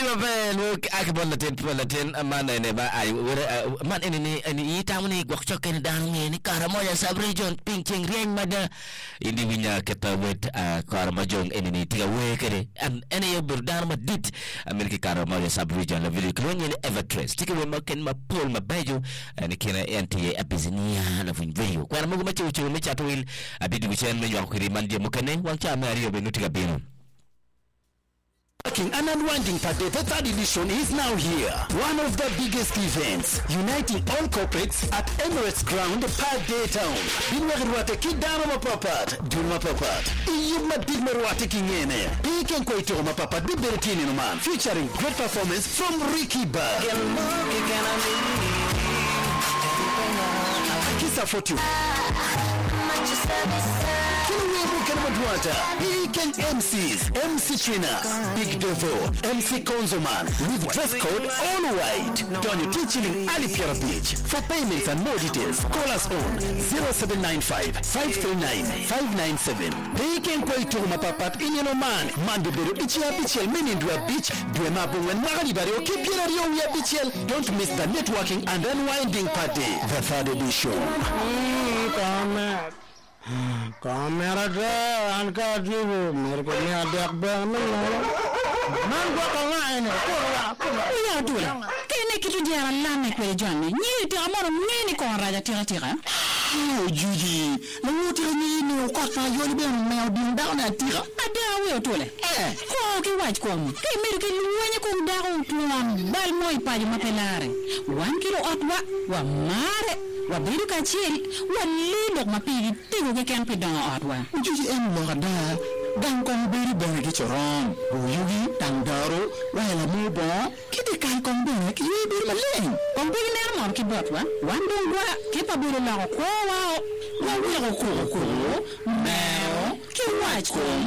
look akibolatin amana ne ba ay man ini tamni gwakchok ni dang ni karamoya subregion pinching rieng mada indi winya ketawet karamajong ini tiga wekere and any burdan madit amerika karamoya subregion la vili kwenye evertrace tikiwe maken ma pol ma bejo ni kina NTA abizinia la video kwa mungu machuchu mechatwil abidi wichen me yakuri manje mukane wancha mario benutika bino. An unwinding party, the third edition is now here. One of the biggest events, uniting all corporates at Emirates Ground, Park Town. Binwagirwate kidano mapapat, Duma papat. Iyuma digmerwate kingene. Piken kwaito mapapat biberetini no man. Featuring great performance from Ricky Bar. Kisa Fortune. Weekend MCs, MC Trina, Big Devo, MC Konzoman, with dress code all white. Donny Teaching Ali Piera Beach. For payments and more details, call us on 0795 539 597. Weekend Kwaito Mapapat Inyanoman, Manduberu Ichia Bichel, Menindua Beach, Duemabu and Maribari, Kipiera Rio Bichel. Don't miss the networking and unwinding party, the third edition. Kamera angkat dulu, mereka ni ada banget. Mangga kau ni, iya tu lah. Kini kita jalan lama kue Johnny. Ni dia amor ni kau raja tira. Oh Judy, lalu tira ni kau kaya yoli ben mel bindau na tira. Ada awal tu lah. Kau ke wajib kau. Kini mereka luarnya kau dah tuan bal moi paju mapelare. 1 kilo atwa, wa mare. Wabiru kacil, walidok mapigi tigo ke kan pidanga atwa. Judy lorada, dan kong beri beri ke corong. Uyugi tangdaro, wala muba, kita kan kong beri ke beri maleng. Kong beri nermor ke botwa, wandong gua ke pabiru la ko wa. Wa ko meo ke wachkom.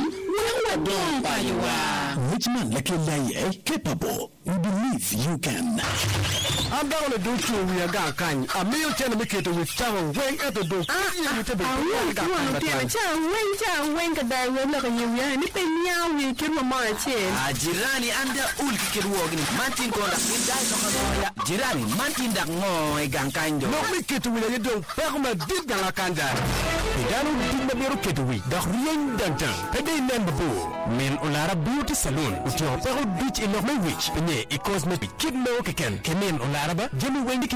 Which man like you capable? You believe you can. I'm going to do two. We are going. A meal can make it with travel. When at the door, jirani anda ulkirwogni Martin Konda jirani Martin Dagmo Gankanjo no make it with a dog perma did Galakanda Idanu dimba meru ketui dak rien dantan pede nembo min olara beauty salon utio pero beach in no witch penye e cosmetic kidno keken kemen olara ba jemi wendi